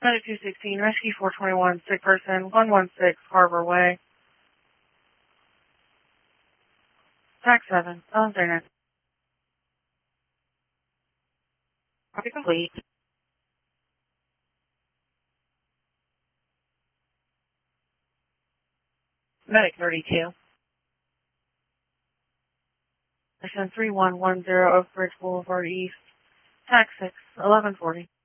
Medic 216, Rescue 421, sick person, 116 Harbor Way. TAC 7, Alexander. Copy complete. Medic 32. Section 3110 Oak Bridge Boulevard East. TAC 6, 1140.